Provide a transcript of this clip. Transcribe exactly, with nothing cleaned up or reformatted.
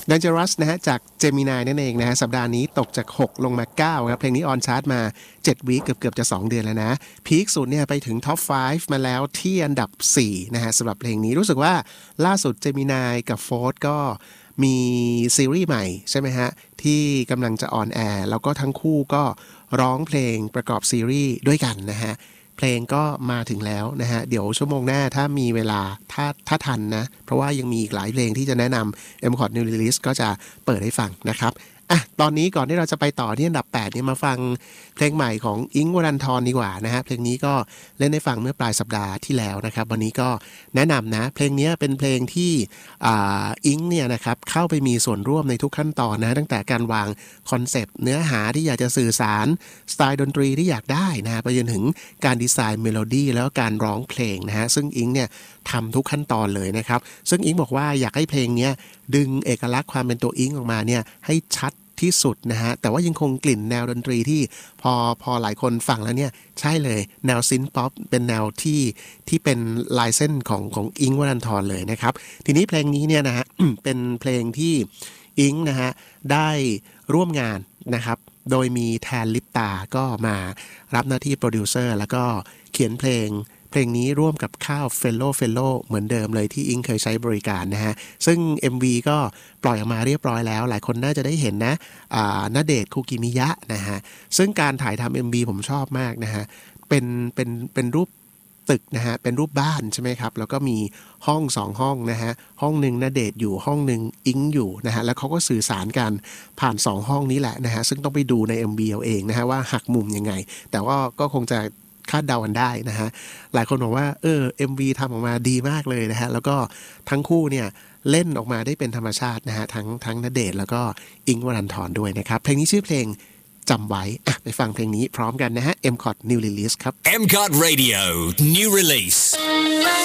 Dangerous นะฮะจาก Gemini นั่นเองนะฮะสัปดาห์นี้ตกจากหกลงมาเก้าครับเพลงนี้ออนชาร์ตมาเจ็ดวีคเกือบๆจะสองเดือนแล้วนะพีคสุดเนี่ยไปถึงท็อปห้ามาแล้วที่อันดับสี่นะฮะสำหรับเพลงนี้รู้สึกว่าล่าสุด Gemini กับ Fold ก็มีซีรีส์ใหม่ใช่ไหมฮะที่กำลังจะออนแอร์แล้วก็ทั้งคู่ก็ร้องเพลงประกอบซีรีส์ด้วยกันนะฮะเพลงก็มาถึงแล้วนะฮะเดี๋ยวชั่วโมงหน้าถ้ามีเวลาถ้าถ้าทันนะเพราะว่ายังมีอีกหลายเพลงที่จะแนะนำ เอ็ม คอร์ด New Release ก็จะเปิดให้ฟังนะครับอ่ะตอนนี้ก่อนที่เราจะไปต่อที่อันดับแปดเนี่ยมาฟังเพลงใหม่ของอิงค์วรันธรดีกว่านะฮะเพลงนี้ก็เล่นให้ฟังเมื่อปลายสัปดาห์ที่แล้วนะครับวันนี้ก็แนะนำนะเพลงนี้เป็นเพลงที่อ่าอิงค์เนี่ยนะครับเข้าไปมีส่วนร่วมในทุกขั้นตอนนะตั้งแต่การวางคอนเซปต์เนื้อหาที่อยากจะสื่อสารสไตล์ดนตรีที่อยากได้นะไปจนถึงการดีไซน์เมโลดี้แล้วการร้องเพลงนะฮะซึ่งอิงค์เนี่ยทำทุกขั้นตอนเลยนะครับซึ่งอิงค์บอกว่าอยากให้เพลงนี้ดึงเอกลักษณ์ความเป็นตัวอิงค์ออกมาเนี่ยให้ชัดที่สุดนะฮะแต่ว่ายังคงกลิ่นแนวดนตรีที่พอพอหลายคนฟังแล้วเนี่ยใช่เลยแนวซินป๊อปเป็นแนวที่ที่เป็นลายเส้นของของอิงค์วรันธรเลยนะครับทีนี้เพลงนี้เนี่ยนะฮะ เป็นเพลงที่อิงค์นะฮะได้ร่วมงานนะครับโดยมีแทนลิปตาก็มารับหน้าที่โปรดิวเซอร์แล้วก็เขียนเพลงเพลงนี้ร่วมกับข้าวเฟลโลเฟลโลเหมือนเดิมเลยที่อิงเคยใช้บริการนะฮะซึ่ง เอ็ม วี ก็ปล่อยออกมาเรียบร้อยแล้วหลายคนน่าจะได้เห็นนะอ่าณเดชน์คุกิมิยะนะฮะซึ่งการถ่ายทำ เอ็ม วี ผมชอบมากนะฮะเป็นเป็นเป็นรูปตึกนะฮะเป็นรูปบ้านใช่ไหมครับแล้วก็มีห้องสองห้องนะฮะห้องหนึ่งณเดชน์อยู่ห้องหนึ่งอิงอยู่นะฮะแล้วเขาก็สื่อสารกันผ่านสองห้องนี้แหละนะฮะซึ่งต้องไปดูใน เอ็ม วี เอาเองนะฮะว่าหักมุมยังไงแต่ว่าก็คงจะคาดเดากันได้นะฮะหลายคนบอกว่าเออ เอ็ม วี ทำออกมาดีมากเลยนะฮะแล้วก็ทั้งคู่เนี่ยเล่นออกมาได้เป็นธรรมชาตินะฮะทั้งทั้งณเดชน์แล้วก็อิงค์วรันธรด้วยนะครับเพลงนี้ชื่อเพลงจำไว้อ่ะไปฟังเพลงนี้พร้อมกันนะฮะ เอ็ม คอร์ด New Release ครับเอ็ม คอร์ด Radio New Release